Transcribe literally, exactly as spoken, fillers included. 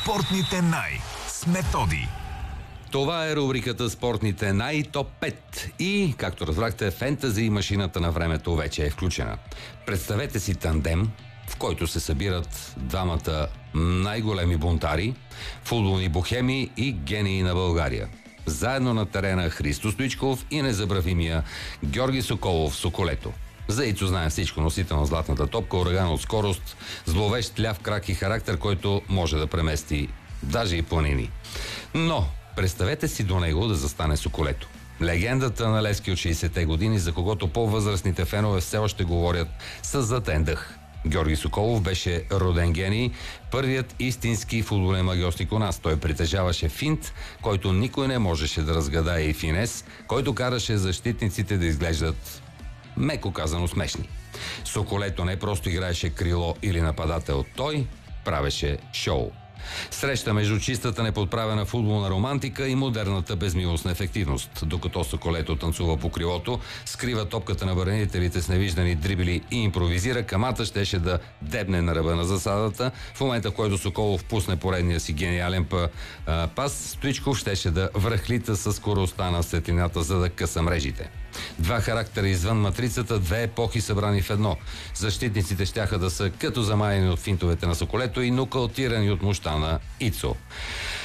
Спортните най с Методи. Това е рубриката Спортните най топ пет. И, както разбрахте, фентази машината на времето вече е включена. Представете си тандем, в който се събират двамата най-големи бунтари, футболни бухеми и гении на България. Заедно на терена Христо Стоичков и незабравимия Георги Соколов Соколето. За Ицо знаем всичко, носител на златната топка, ураган от скорост, зловещ ляв крак и характер, който може да премести даже и планини. Но представете си до него да застане Соколето. Легендата на Левски от шейсетте години, за когото по-възрастните фенове все още говорят с затен дъх. Георги Соколов беше роден гений, първият истински футболен магьосник у нас. Той притежаваше финт, който никой не можеше да разгадае, и финес, който караше защитниците да изглеждат, меко казано, смешни. Соколето не просто играеше крило или нападател, той правеше шоу. Среща между чистата неподправена футболна романтика и модерната безмилостна ефективност. Докато Соколето танцува по крилото, скрива топката на бранителите с невиждани дрибили и импровизира, камата щеше да дебне на ръба на засадата. В момента, в който Соколов пусне поредния си гениален па, а, пас, Стоичков щеше да връхлита със скоростта на светлината, за да къса мрежите. Два характера извън матрицата, две епохи събрани в едно. Защитниците щяха да са като замаяни от финтовете на Соколето и нокаутирани от мощта на Ицо.